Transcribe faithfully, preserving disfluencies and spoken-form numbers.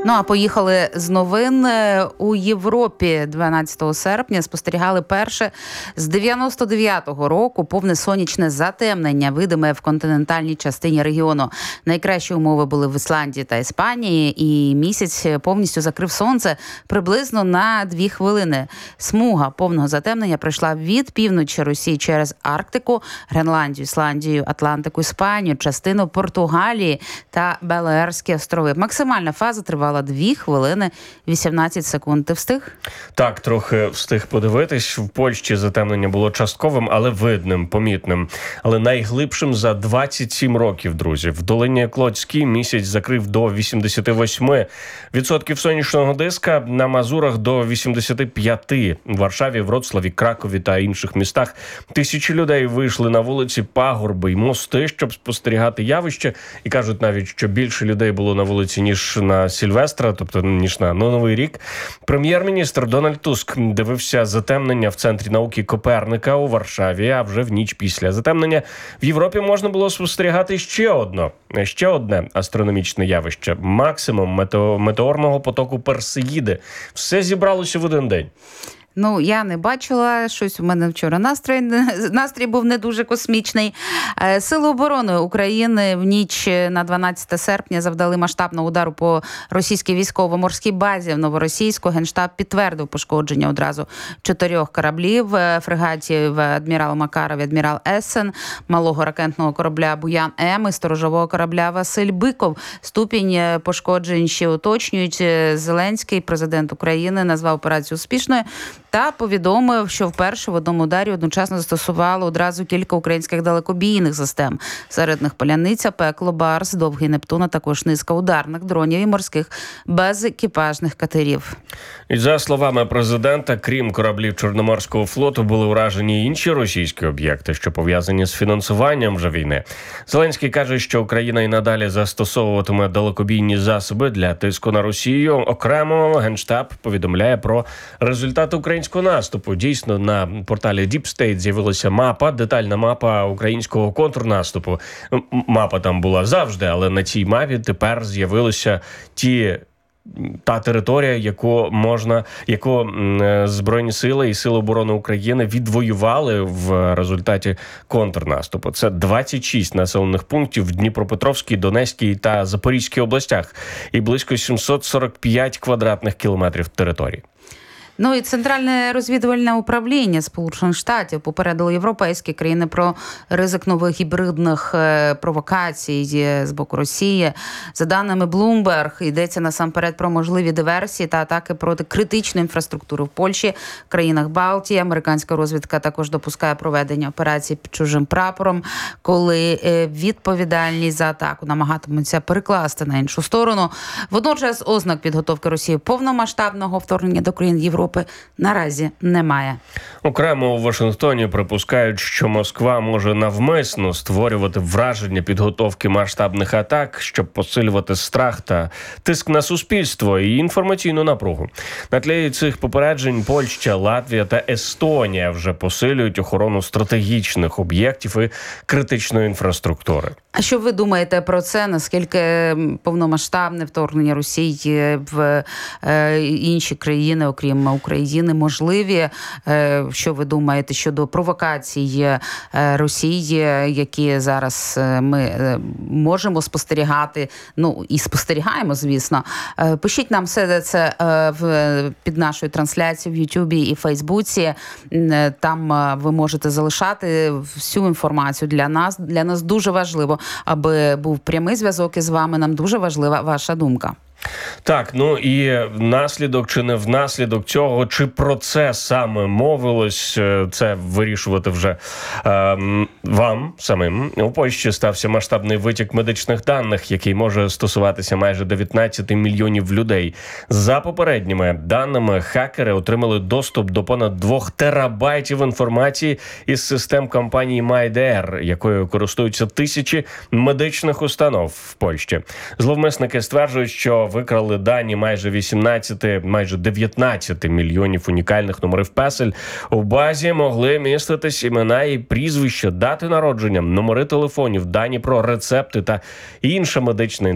Ну, а поїхали з новин. У Європі дванадцятого серпня спостерігали перше з дев'яносто дев'ятого року повне сонячне затемнення, видиме в континентальній частині регіону. Найкращі умови були в Ісландії та Іспанії, і місяць повністю закрив сонце приблизно на дві хвилини. Смуга повного затемнення пройшла від півночі Росії через Арктику, Гренландію, Ісландію, Атлантику, Іспанію, частину Португалії та Балеарські острови. Максимальна фаза тривала дві хвилини вісімнадцять секунд. Ти встиг? Так, трохи встиг подивитись. В Польщі затемнення було частковим, але видним, помітним. Але найглибшим за двадцять сім років, друзі. В долині Клодській місяць закрив до вісімдесят вісім відсотків сонячного диска, на Мазурах до вісімдесят п'ять. У Варшаві, Вроцлаві, Кракові та інших містах тисячі людей вийшли на вулиці, пагорби й мости, щоб спостерігати явище. І кажуть навіть, що більше людей було на вулиці, ніж на Сільвестра, тобто ніж на Новий рік. Прем'єр-міністр Дональд Туск дивився затемнення в Центрі науки Коперника у Варшаві, а вже в ніч після затемнення в Європі можна було спостерігати ще одно, ще одне астрономічне явище. Максимум метео, метеорного потоку Персеїди. Все зібралося в один день. Ну, я не бачила, щось у мене вчора настрій, настрій був не дуже космічний. Сили оборони України в ніч на дванадцяте серпня завдали масштабного удару по російській військово-морській базі в Новоросійську. Генштаб підтвердив пошкодження одразу чотирьох кораблів, фрегатів «Адмірал Макаров» і «Адмірал Ессен», малого ракетного корабля «Буян-М» і сторожового корабля «Василь Биков». Ступінь пошкоджень ще уточнюють. Зеленський, президент України, назвав операцію успішною та повідомив, що вперше в одному ударі одночасно застосувало одразу кілька українських далекобійних систем. Серед них «Поляниця», «Пекло», «Барс», «Довгий Нептун», а також низка ударних дронів і морських безекіпажних катерів. І за словами президента, крім кораблів Чорноморського флоту, були уражені інші російські об'єкти, що пов'язані з фінансуванням вже війни. Зеленський каже, що Україна і надалі застосовуватиме далекобійні засоби для тиску на Росію. Окремо Генштаб повідомляє про результати українського наступу. Дійсно, на порталі Deep State з'явилася мапа, детальна мапа українського контрнаступу. Мапа там була завжди, але на цій мапі тепер з'явилися ті та територія, яку можна, яку Збройні сили і Сили оборони України відвоювали в результаті контрнаступу. Це двадцять шість населених пунктів в Дніпропетровській, Донецькій та Запорізькій областях і близько сімсот сорок п'ять квадратних кілометрів території. Ну і Центральне розвідувальне управління Сполучених Штатів попередило європейські країни про ризик нових гібридних провокацій з боку Росії. За даними Bloomberg, йдеться насамперед про можливі диверсії та атаки проти критичної інфраструктури в Польщі, країнах Балтії. Американська розвідка також допускає проведення операцій під чужим прапором, коли відповідальність за атаку намагатимуться перекласти на іншу сторону. Водночас ознак підготовки Росії повномасштабного вторгнення до країн Європи наразі немає. Окремо у Вашингтоні припускають, що Москва може навмисно створювати враження підготовки масштабних атак, щоб посилювати страх та тиск на суспільство і інформаційну напругу. На тлі цих попереджень Польща, Латвія та Естонія вже посилюють охорону стратегічних об'єктів і критичної інфраструктури. А що ви думаєте про це? Наскільки повномасштабне вторгнення Росії в е, інші країни, окрім України, можливі? Е, що ви думаєте щодо провокацій е, Росії, які зараз ми е, можемо спостерігати? Ну, і спостерігаємо, звісно. Е, пишіть нам все це е, в, під нашою трансляцією в Ютубі і Фейсбуці. Е, там е, ви можете залишати всю інформацію для нас. Для нас дуже важливо, аби був прямий зв'язок із вами. Нам дуже важлива ваша думка. Так, ну і наслідок чи не внаслідок цього, чи про це саме мовилось, це вирішувати вже е, вам самим. У Польщі стався масштабний витік медичних даних, який може стосуватися майже дев'ятнадцять мільйонів людей. За попередніми даними, хакери отримали доступ до понад двох терабайтів інформації із систем компанії MyDR, якою користуються тисячі медичних установ в Польщі. Зловмисники стверджують, що викрали дані майже вісімнадцяти, майже дев'ятнадцяти мільйонів унікальних номерів песель. У базі могли міститись імена і прізвища, дати народження, номери телефонів, дані про рецепти та інша медична інформація.